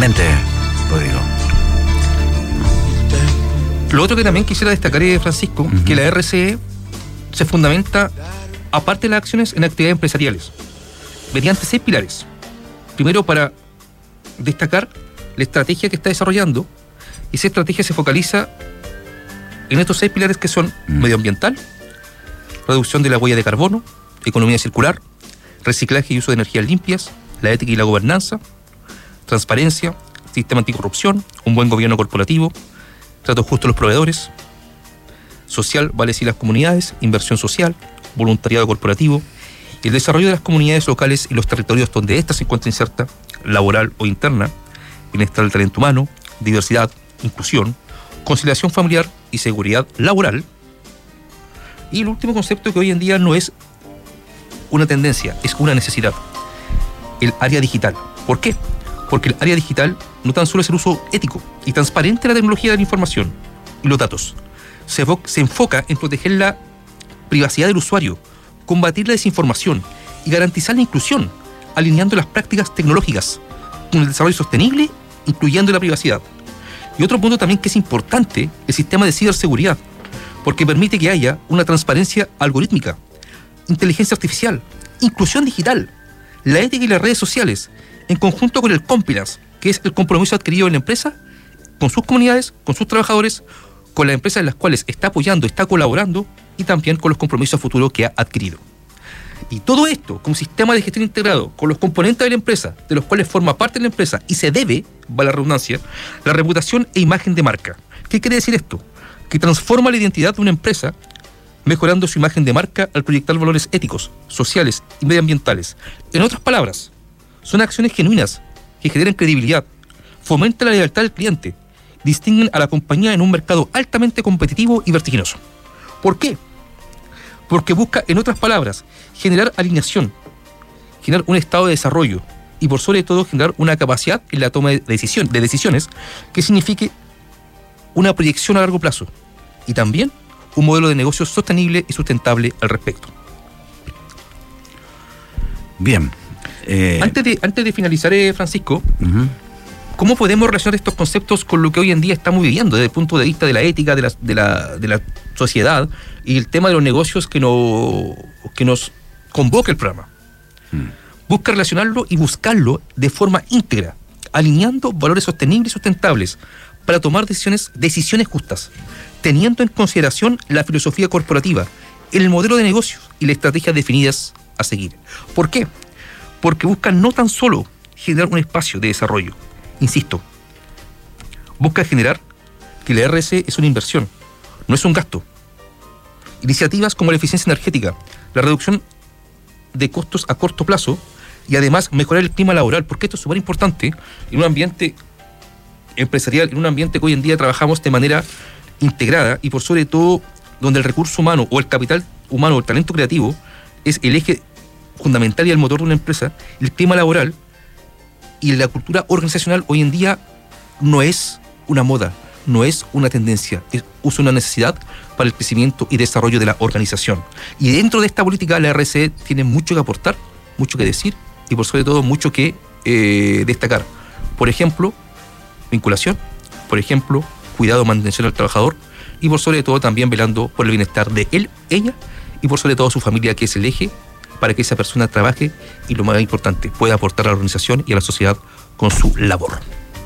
Finalmente, Rodrigo. Lo otro que también quisiera destacar, Francisco, que la RCE se fundamenta, aparte de las acciones, en actividades empresariales, mediante 6 pilares. Primero, para destacar la estrategia que está desarrollando, y esa estrategia se focaliza en estos 6 pilares que son medioambiental, reducción de la huella de carbono, economía circular, reciclaje y uso de energías limpias, la ética y la gobernanza, transparencia, sistema anticorrupción, un buen gobierno corporativo, trato justo a los proveedores, social, vales y las comunidades, inversión social, voluntariado corporativo, y el desarrollo de las comunidades locales y los territorios donde ésta se encuentra inserta, laboral o interna, bienestar del talento humano, diversidad, inclusión, conciliación familiar y seguridad laboral. Y el último concepto, que hoy en día no es una tendencia, es una necesidad: el área digital. ¿Por qué? Porque el área digital no tan solo es el uso ético y transparente de la tecnología de la información y los datos, se enfoca en proteger la privacidad del usuario, combatir la desinformación y garantizar la inclusión, alineando las prácticas tecnológicas con el desarrollo sostenible, incluyendo la privacidad. Y otro punto también que es importante, el sistema de ciberseguridad, porque permite que haya una transparencia algorítmica, inteligencia artificial, inclusión digital, la ética y las redes sociales, en conjunto con el compliance, que es el compromiso adquirido en la empresa, con sus comunidades, con sus trabajadores, con las empresas en las cuales está apoyando, está colaborando, y también con los compromisos futuros que ha adquirido. Y todo esto, como sistema de gestión integrado, con los componentes de la empresa, de los cuales forma parte de la empresa, y se debe, va la redundancia, la reputación e imagen de marca. ¿Qué quiere decir esto? Que transforma la identidad de una empresa, mejorando su imagen de marca al proyectar valores éticos, sociales y medioambientales. En otras palabras, son acciones genuinas que generan credibilidad, fomentan la lealtad del cliente, distinguen a la compañía en un mercado altamente competitivo y vertiginoso. ¿Por qué? Porque busca, en otras palabras, generar alineación, generar un estado de desarrollo y, por sobre todo, generar una capacidad en la toma de decisiones que signifique una proyección a largo plazo y también un modelo de negocio sostenible y sustentable al respecto. Bien. Antes de finalizar, Francisco, ¿cómo podemos relacionar estos conceptos con lo que hoy en día estamos viviendo desde el punto de vista de la ética, de la sociedad y el tema de los negocios que nos convoca el programa? Busca relacionarlo y buscarlo de forma íntegra, alineando valores sostenibles y sustentables para tomar decisiones justas, teniendo en consideración la filosofía corporativa, el modelo de negocios y las estrategias definidas a seguir. ¿Por qué? Porque buscan no tan solo generar un espacio de desarrollo, insisto, busca generar que la RC es una inversión, no es un gasto. Iniciativas como la eficiencia energética, la reducción de costos a corto plazo y además mejorar el clima laboral, porque esto es súper importante en un ambiente empresarial, en un ambiente que hoy en día trabajamos de manera integrada y por sobre todo donde el recurso humano o el capital humano o el talento creativo es el eje fundamental y el motor de una empresa. El clima laboral y la cultura organizacional hoy en día no es una moda, no es una tendencia, es una necesidad para el crecimiento y desarrollo de la organización. Y dentro de esta política la RCE tiene mucho que aportar, mucho que decir y por sobre todo mucho que destacar. Por ejemplo, vinculación, por ejemplo, cuidado, mantención al trabajador y por sobre todo también velando por el bienestar de él, ella y por sobre todo su familia, que es el eje para que esa persona trabaje y, lo más importante, pueda aportar a la organización y a la sociedad con su labor.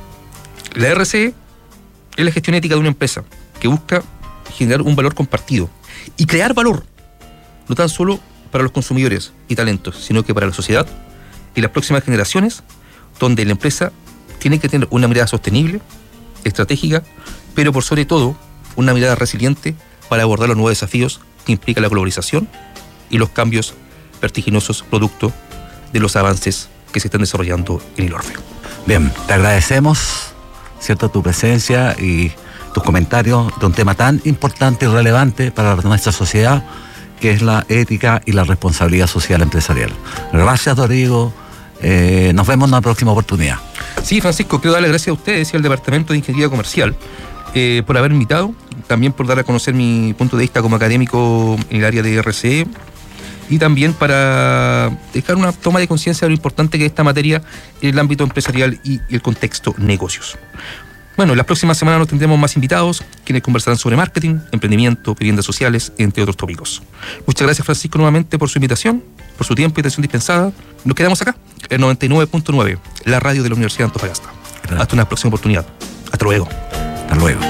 La RCE es la gestión ética de una empresa que busca generar un valor compartido y crear valor, no tan solo para los consumidores y talentos, sino que para la sociedad y las próximas generaciones, donde la empresa tiene que tener una mirada sostenible, estratégica, pero por sobre todo una mirada resiliente para abordar los nuevos desafíos que implica la globalización y los cambios vertiginosos producto de los avances que se están desarrollando en el Orfeo. Bien, te agradecemos, ¿cierto?, tu presencia y tus comentarios de un tema tan importante y relevante para nuestra sociedad, que es la ética y la responsabilidad social empresarial. Gracias, Rodrigo. Nos vemos en una próxima oportunidad. Sí, Francisco, quiero darle gracias a ustedes y al Departamento de Ingeniería Comercial por haber invitado, también por dar a conocer mi punto de vista como académico en el área de RCE. y también para dejar una toma de conciencia de lo importante que es esta materia en el ámbito empresarial y el contexto negocios. Bueno, en las próximas semanas nos tendremos más invitados, quienes conversarán sobre marketing, emprendimiento, viviendas sociales, entre otros tópicos. Muchas gracias, Francisco, nuevamente por su invitación, por su tiempo y atención dispensada. Nos quedamos acá, en 99.9, la radio de la Universidad de Antofagasta. Claro. Hasta una próxima oportunidad. Hasta luego. Hasta luego.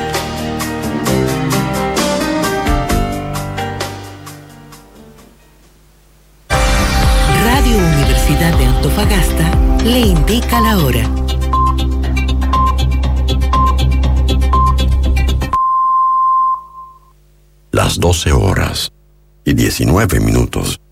Radio Universidad de Antofagasta le indica la hora. Las 12:19.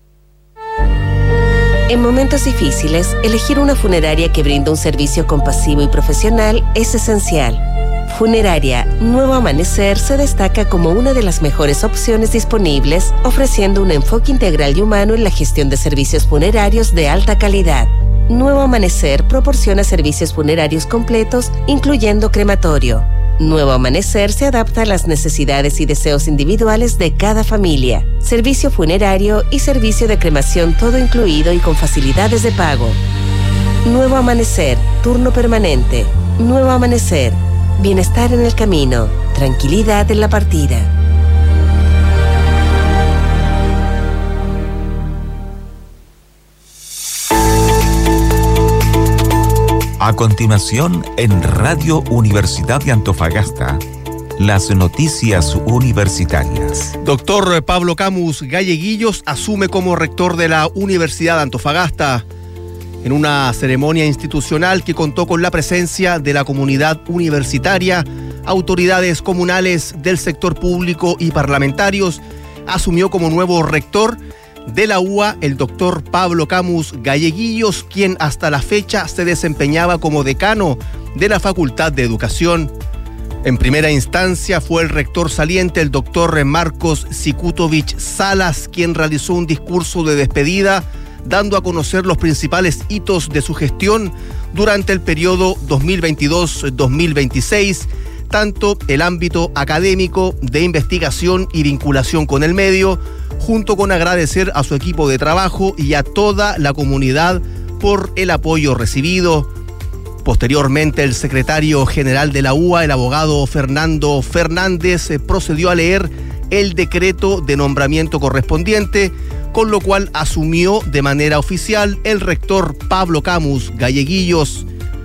En momentos difíciles, elegir una funeraria que brinda un servicio compasivo y profesional es esencial. Funeraria Nuevo Amanecer se destaca como una de las mejores opciones disponibles, ofreciendo un enfoque integral y humano en la gestión de servicios funerarios de alta calidad. Nuevo Amanecer proporciona servicios funerarios completos, incluyendo crematorio. Nuevo Amanecer se adapta a las necesidades y deseos individuales de cada familia. Servicio funerario y servicio de cremación todo incluido y con facilidades de pago. Nuevo Amanecer, turno permanente. Nuevo Amanecer, bienestar en el camino, tranquilidad en la partida. A continuación, en Radio Universidad de Antofagasta, las noticias universitarias. Doctor Pablo Camus Galleguillos asume como rector de la Universidad de Antofagasta en una ceremonia institucional que contó con la presencia de la comunidad universitaria, autoridades comunales del sector público y parlamentarios. Asumió como nuevo rector de la UA el doctor Pablo Camus Galleguillos, quien hasta la fecha se desempeñaba como decano de la Facultad de Educación. En primera instancia fue el rector saliente, el doctor Marcos Sikutovich Salas, quien realizó un discurso de despedida, dando a conocer los principales hitos de su gestión durante el periodo 2022-2026, tanto el ámbito académico, de investigación y vinculación con el medio, junto con agradecer a su equipo de trabajo y a toda la comunidad por el apoyo recibido. Posteriormente, el secretario general de la UA, el abogado Fernando Fernández, procedió a leer el decreto de nombramiento correspondiente, con lo cual asumió de manera oficial el rector Pablo Camus Galleguillos.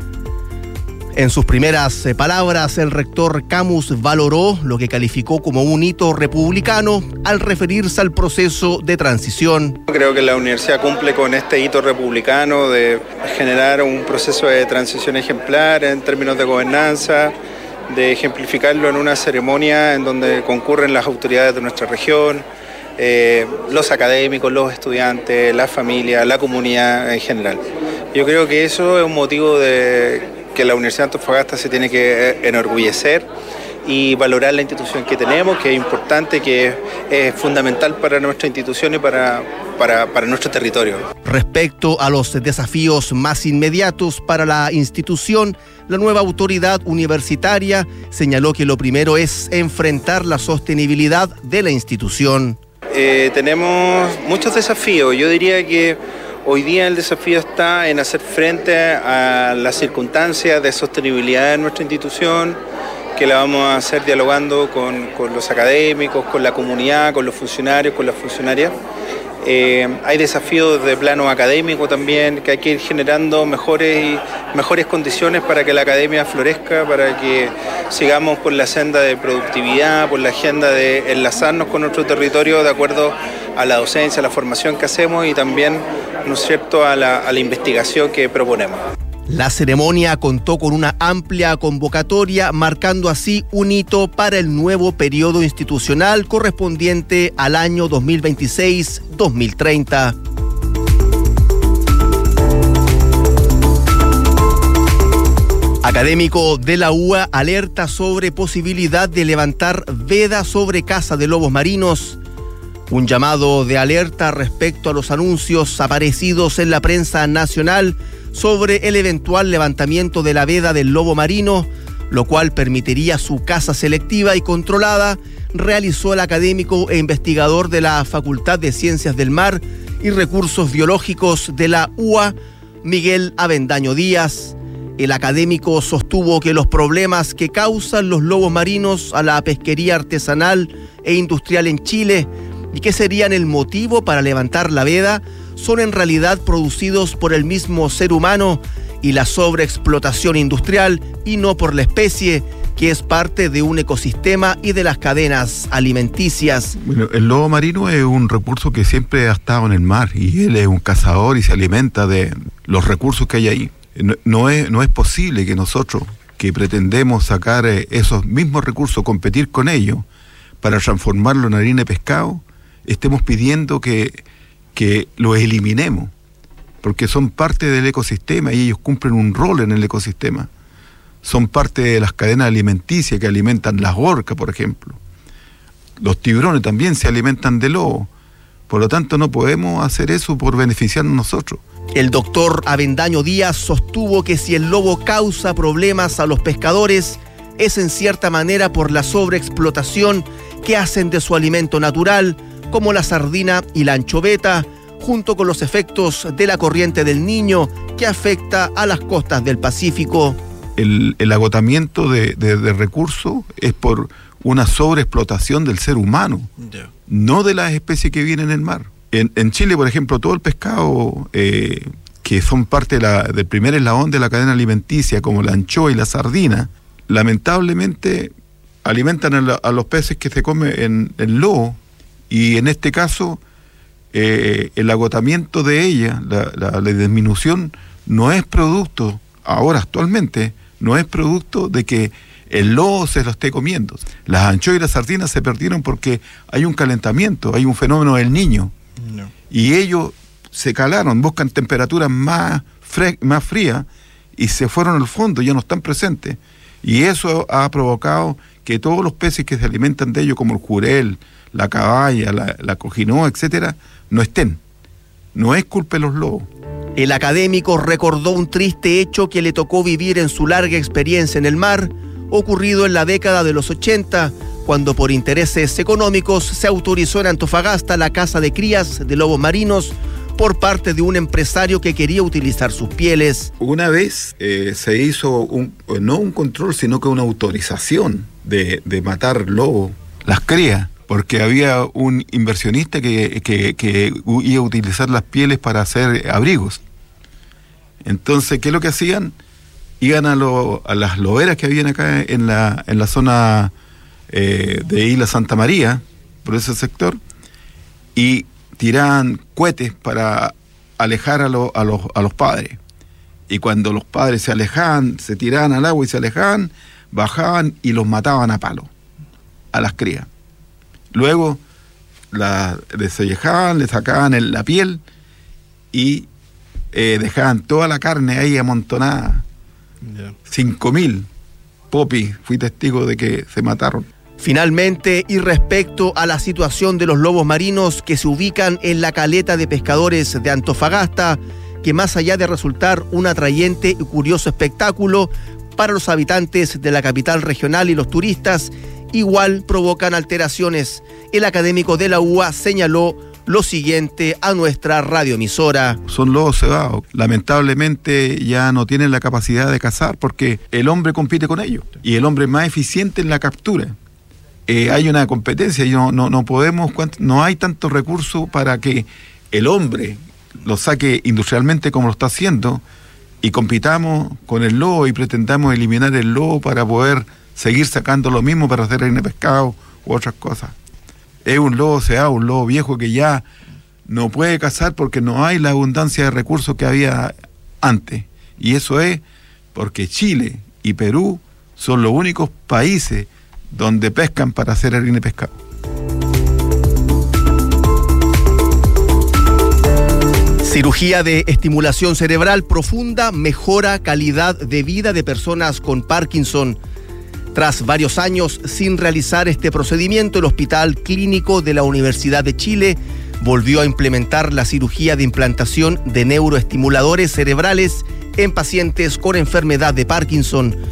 En sus primeras palabras, el rector Camus valoró lo que calificó como un hito republicano al referirse al proceso de transición. Creo que la universidad cumple con este hito republicano de generar un proceso de transición ejemplar en términos de gobernanza, de ejemplificarlo en una ceremonia en donde concurren las autoridades de nuestra región, los académicos, los estudiantes, la familia, la comunidad en general. Yo creo que eso es un motivo de que la Universidad de Antofagasta se tiene que enorgullecer y valorar la institución que tenemos, que es importante, que es fundamental para nuestra institución y para nuestro territorio. Respecto a los desafíos más inmediatos para la institución, la nueva autoridad universitaria señaló que lo primero es enfrentar la sostenibilidad de la institución. Tenemos muchos desafíos. Yo diría que hoy día el desafío está en hacer frente a las circunstancias de sostenibilidad de nuestra institución, que la vamos a hacer dialogando con los académicos, con la comunidad, con los funcionarios, con las funcionarias. Hay desafíos de plano académico también, que hay que ir generando mejores condiciones para que la academia florezca, para que sigamos por la senda de productividad, por la agenda de enlazarnos con nuestro territorio de acuerdo a la docencia, a la formación que hacemos y también, ¿no es cierto?, a la investigación que proponemos. La ceremonia contó con una amplia convocatoria, marcando así un hito para el nuevo periodo institucional correspondiente al año 2026-2030. Académico de la UA alerta sobre posibilidad de levantar veda sobre caza de lobos marinos. Un llamado de alerta respecto a los anuncios aparecidos en la prensa nacional sobre el eventual levantamiento de la veda del lobo marino, lo cual permitiría su caza selectiva y controlada, realizó el académico e investigador de la Facultad de Ciencias del Mar y Recursos Biológicos de la UA, Miguel Avendaño Díaz. El académico sostuvo que los problemas que causan los lobos marinos a la pesquería artesanal e industrial en Chile y que serían el motivo para levantar la veda son en realidad producidos por el mismo ser humano y la sobreexplotación industrial y no por la especie, que es parte de un ecosistema y de las cadenas alimenticias. Bueno, el lobo marino es un recurso que siempre ha estado en el mar y él es un cazador y se alimenta de los recursos que hay ahí. No es posible que nosotros, que pretendemos sacar esos mismos recursos, competir con ellos para transformarlo en harina de pescado, estemos pidiendo que los eliminemos, porque son parte del ecosistema y ellos cumplen un rol en el ecosistema. Son parte de las cadenas alimenticias que alimentan las orcas, por ejemplo. Los tiburones también se alimentan de lobo. Por lo tanto, no podemos hacer eso por beneficiarnos nosotros. El doctor Avendaño Díaz sostuvo que si el lobo causa problemas a los pescadores, es en cierta manera por la sobreexplotación que hacen de su alimento natural, como la sardina y la anchoveta, junto con los efectos de la corriente del Niño que afecta a las costas del Pacífico. El agotamiento de recursos es por una sobreexplotación del ser humano, no de las especies que viven en el mar. En Chile, por ejemplo, todo el pescado que son parte del primer eslabón de la cadena alimenticia, como la anchoa y la sardina, lamentablemente alimentan a los peces que se come el lobo, y en este caso el agotamiento de ella, la disminución, no es producto, ahora actualmente, no es producto de que el lobo se lo esté comiendo. Las anchoas y las sardinas se perdieron porque hay un calentamiento, hay un fenómeno del Niño. No. Y ellos se calaron, buscan temperaturas más frías y se fueron al fondo, ya no están presentes. Y eso ha provocado que todos los peces que se alimentan de ellos, como el jurel, la caballa, la cojinoa, etcétera, no estén. No es culpa de los lobos. El académico recordó un triste hecho que le tocó vivir en su larga experiencia en el mar, ocurrido en la década de los 80, cuando por intereses económicos se autorizó en Antofagasta la caza de crías de lobos marinos por parte de un empresario que quería utilizar sus pieles. Una vez se hizo no un control, sino que una autorización de matar lobos, las crías, porque había un inversionista que iba a utilizar las pieles para hacer abrigos. Entonces, ¿qué es lo que hacían? Iban a las loberas que habían acá en la zona de Isla Santa María, por ese sector, y tiraban cohetes para alejar a los padres. Y cuando los padres se alejaban, se tiraban al agua y se alejaban, bajaban y los mataban a palo, a las crías. Luego desollejaban, le sacaban la piel y dejaban toda la carne ahí amontonada. 5.000 popis, fui testigo de que se mataron. Finalmente, y respecto a la situación de los lobos marinos que se ubican en la caleta de pescadores de Antofagasta, que más allá de resultar un atrayente y curioso espectáculo para los habitantes de la capital regional y los turistas, igual provocan alteraciones. El académico de la UA señaló lo siguiente a nuestra radioemisora. Son lobos cebados. Lamentablemente ya no tienen la capacidad de cazar porque el hombre compite con ellos y el hombre es más eficiente en la captura. Hay una competencia y no podemos, no hay tantos recursos para que el hombre lo saque industrialmente como lo está haciendo y compitamos con el lobo y pretendamos eliminar el lobo para poder seguir sacando lo mismo para hacer harina de pescado u otras cosas. Es un lobo cebado, un lobo viejo que ya no puede cazar porque no hay la abundancia de recursos que había antes. Y eso es porque Chile y Perú son los únicos países donde pescan para hacer harina de pescado. Cirugía de estimulación cerebral profunda mejora calidad de vida de personas con Parkinson. Tras varios años sin realizar este procedimiento, el Hospital Clínico de la Universidad de Chile volvió a implementar la cirugía de implantación de neuroestimuladores cerebrales en pacientes con enfermedad de Parkinson.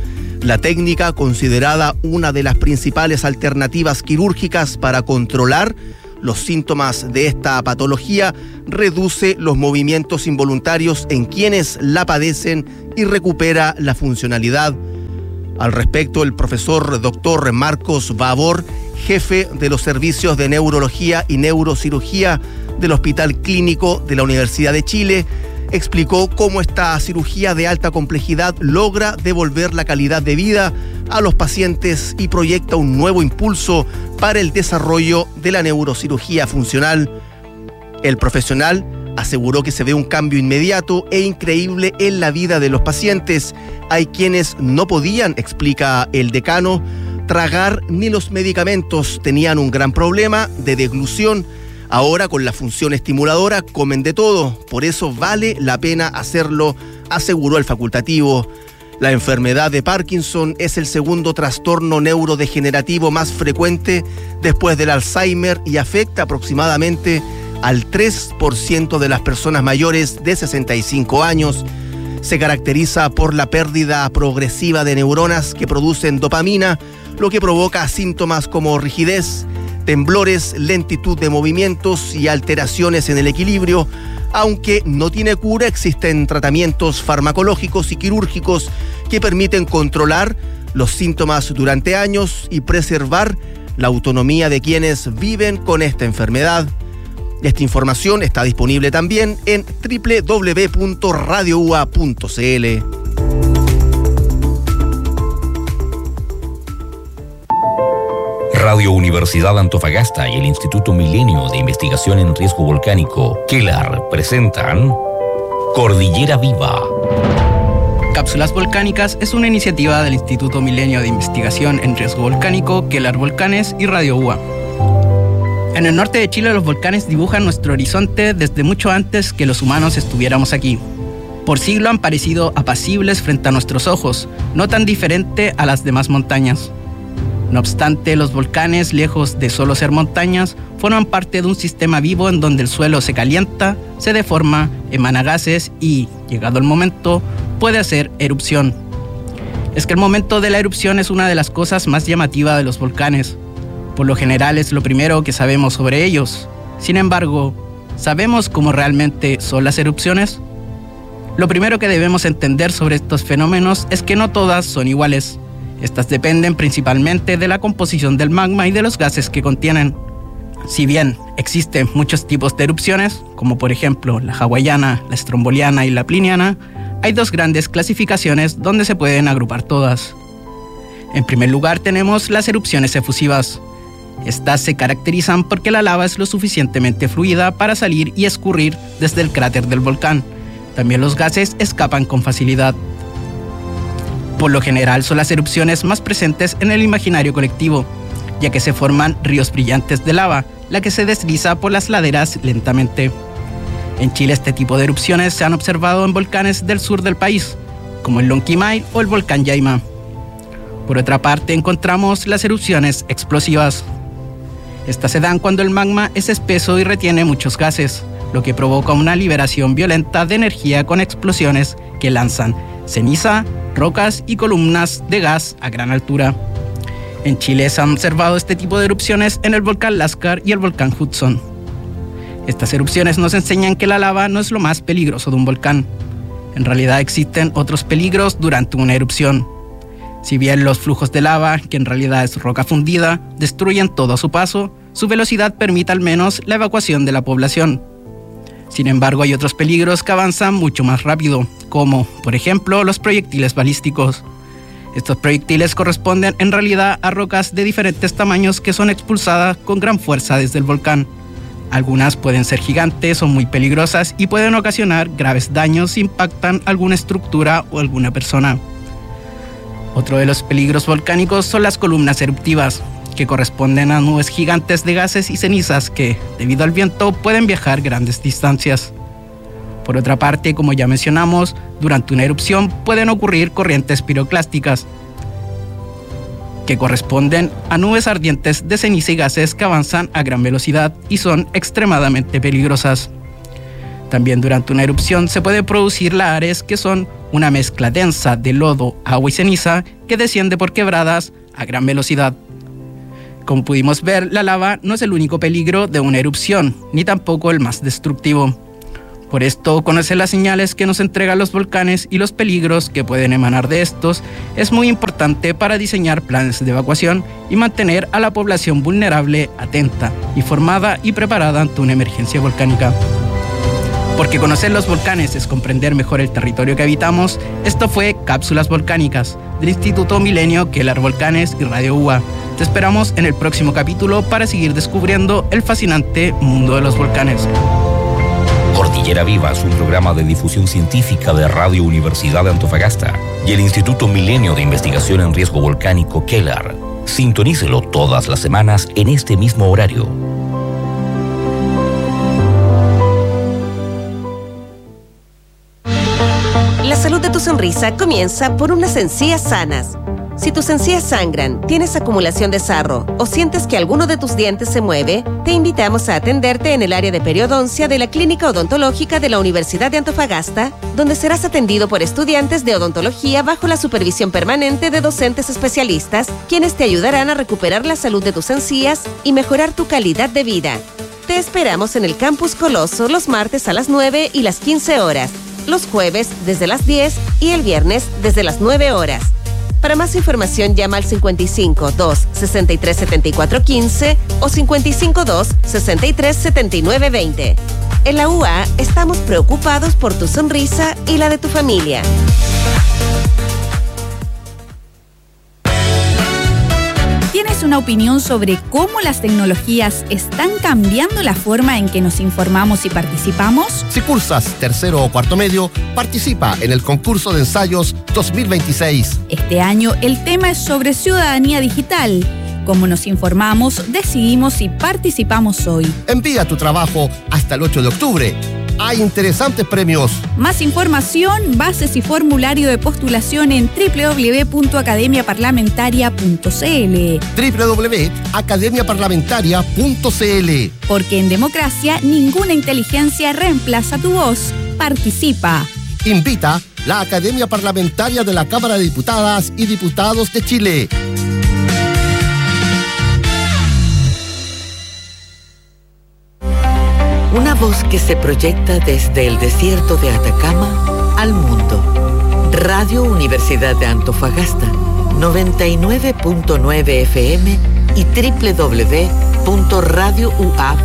La técnica, considerada una de las principales alternativas quirúrgicas para controlar los síntomas de esta patología, reduce los movimientos involuntarios en quienes la padecen y recupera la funcionalidad. Al respecto, el profesor Dr. Marcos Babor, jefe de los servicios de neurología y neurocirugía del Hospital Clínico de la Universidad de Chile, explicó cómo esta cirugía de alta complejidad logra devolver la calidad de vida a los pacientes y proyecta un nuevo impulso para el desarrollo de la neurocirugía funcional. El profesional aseguró que se ve un cambio inmediato e increíble en la vida de los pacientes. Hay quienes no podían, explica el decano, tragar ni los medicamentos, tenían un gran problema de deglución. Ahora con la función estimuladora comen de todo, por eso vale la pena hacerlo, aseguró el facultativo. La enfermedad de Parkinson es el segundo trastorno neurodegenerativo más frecuente después del Alzheimer y afecta aproximadamente al 3% de las personas mayores de 65 años. Se caracteriza por la pérdida progresiva de neuronas que producen dopamina, lo que provoca síntomas como rigidez, temblores, lentitud de movimientos y alteraciones en el equilibrio. Aunque no tiene cura, existen tratamientos farmacológicos y quirúrgicos que permiten controlar los síntomas durante años y preservar la autonomía de quienes viven con esta enfermedad. Esta información está disponible también en www.radioua.cl. Radio Universidad Antofagasta y el Instituto Milenio de Investigación en Riesgo Volcánico, KELAR, presentan Cordillera Viva. Cápsulas Volcánicas es una iniciativa del Instituto Milenio de Investigación en Riesgo Volcánico, KELAR Volcanes y Radio UA. En el norte de Chile los volcanes dibujan nuestro horizonte desde mucho antes que los humanos estuviéramos aquí. Por siglo han parecido apacibles frente a nuestros ojos, no tan diferente a las demás montañas. No obstante, los volcanes, lejos de solo ser montañas, forman parte de un sistema vivo en donde el suelo se calienta, se deforma, emana gases y, llegado el momento, puede hacer erupción. Es que el momento de la erupción es una de las cosas más llamativas de los volcanes. Por lo general es lo primero que sabemos sobre ellos. Sin embargo, ¿sabemos cómo realmente son las erupciones? Lo primero que debemos entender sobre estos fenómenos es que no todas son iguales. Estas dependen principalmente de la composición del magma y de los gases que contienen. Si bien existen muchos tipos de erupciones, como por ejemplo la hawaiana, la stromboliana y la pliniana, hay dos grandes clasificaciones donde se pueden agrupar todas. En primer lugar tenemos las erupciones efusivas. Estas se caracterizan porque la lava es lo suficientemente fluida para salir y escurrir desde el cráter del volcán. También los gases escapan con facilidad. Por lo general son las erupciones más presentes en el imaginario colectivo, ya que se forman ríos brillantes de lava, la que se desliza por las laderas lentamente. En Chile este tipo de erupciones se han observado en volcanes del sur del país, como el Lonquimay o el volcán Yaima. Por otra parte encontramos las erupciones explosivas. Estas se dan cuando el magma es espeso y retiene muchos gases, lo que provoca una liberación violenta de energía con explosiones que lanzan ceniza, rocas y columnas de gas a gran altura. En Chile se han observado este tipo de erupciones en el volcán Lascar y el volcán Hudson. Estas erupciones nos enseñan que la lava no es lo más peligroso de un volcán. En realidad existen otros peligros durante una erupción. Si bien los flujos de lava, que en realidad es roca fundida, destruyen todo a su paso, su velocidad permite al menos la evacuación de la población. Sin embargo, hay otros peligros que avanzan mucho más rápido, como, por ejemplo, los proyectiles balísticos. Estos proyectiles corresponden en realidad a rocas de diferentes tamaños que son expulsadas con gran fuerza desde el volcán. Algunas pueden ser gigantes o muy peligrosas y pueden ocasionar graves daños si impactan alguna estructura o alguna persona. Otro de los peligros volcánicos son las columnas eruptivas, que corresponden a nubes gigantes de gases y cenizas que, debido al viento, pueden viajar grandes distancias. Por otra parte, como ya mencionamos, durante una erupción pueden ocurrir corrientes piroclásticas, que corresponden a nubes ardientes de ceniza y gases que avanzan a gran velocidad y son extremadamente peligrosas. También durante una erupción se puede producir lahares, que son una mezcla densa de lodo, agua y ceniza que desciende por quebradas a gran velocidad. Como pudimos ver, la lava no es el único peligro de una erupción, ni tampoco el más destructivo. Por esto, conocer las señales que nos entregan los volcanes y los peligros que pueden emanar de estos es muy importante para diseñar planes de evacuación y mantener a la población vulnerable atenta, informada y preparada ante una emergencia volcánica. Porque conocer los volcanes es comprender mejor el territorio que habitamos, esto fue Cápsulas Volcánicas, del Instituto Milenio, Kelar Volcanes y Radio UA. Te esperamos en el próximo capítulo para seguir descubriendo el fascinante mundo de los volcanes. Cordillera Viva es un programa de difusión científica de Radio Universidad de Antofagasta y el Instituto Milenio de Investigación en Riesgo Volcánico, Kelar. Sintonícelo todas las semanas en este mismo horario. La salud de tu sonrisa comienza por unas encías sanas. Si tus encías sangran, tienes acumulación de sarro o sientes que alguno de tus dientes se mueve, te invitamos a atenderte en el área de periodoncia de la Clínica Odontológica de la Universidad de Antofagasta, donde serás atendido por estudiantes de odontología bajo la supervisión permanente de docentes especialistas, quienes te ayudarán a recuperar la salud de tus encías y mejorar tu calidad de vida. Te esperamos en el Campus Coloso los martes a las 9 y las 15 horas, los jueves desde las 10 y el viernes desde las 9 horas. Para más información llama al 55 2 63 74 15 o 55 2 63 79 20. En la UA estamos preocupados por tu sonrisa y la de tu familia. ¿Tienes una opinión sobre cómo las tecnologías están cambiando la forma en que nos informamos y participamos? Si cursas tercero o cuarto medio, participa en el concurso de ensayos 2026. Este año el tema es sobre ciudadanía digital. Cómo nos informamos, decidimos y participamos hoy. Envía tu trabajo hasta el 8 de octubre. Hay interesantes premios. Más información, bases y formulario de postulación en www.academiaparlamentaria.cl. www.academiaparlamentaria.cl. Porque en democracia ninguna inteligencia reemplaza tu voz. Participa. Invita la Academia Parlamentaria de la Cámara de Diputadas y Diputados de Chile. Una voz que se proyecta desde el desierto de Atacama al mundo. Radio Universidad de Antofagasta, 99.9 FM y www.radioua.cl.